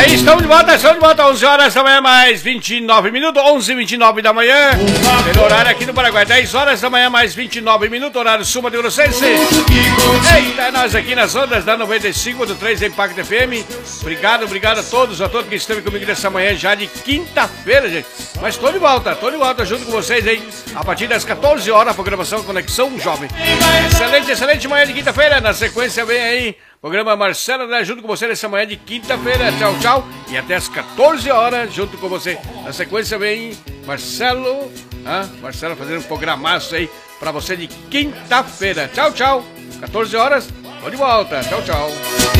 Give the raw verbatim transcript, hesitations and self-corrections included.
Aí, estamos de volta, estamos de volta, onze horas da manhã, mais vinte e nove minutos, onze e vinte e nove da manhã, pelo horário aqui no Paraguai, dez horas da manhã, mais vinte e nove minutos, horário Sul Mato Grossense. Eita, nós aqui nas ondas da noventa e cinco ponto três Impact F M. Obrigado, obrigado a todos, a todos que estão comigo nessa manhã já de quinta-feira, gente. Mas tô de volta, tô de volta junto com vocês aí, a partir das quatorze horas, a programação Conexão Jovem. Excelente, excelente manhã de quinta-feira, na sequência vem aí programa Marcelo, né, junto com você nessa manhã de quinta-feira. Tchau, tchau. E até as quatorze horas, junto com você. Na sequência vem Marcelo, ah, Marcelo fazendo um programaço aí pra você de quinta-feira. Tchau, tchau. quatorze horas, tô de volta. Tchau, tchau.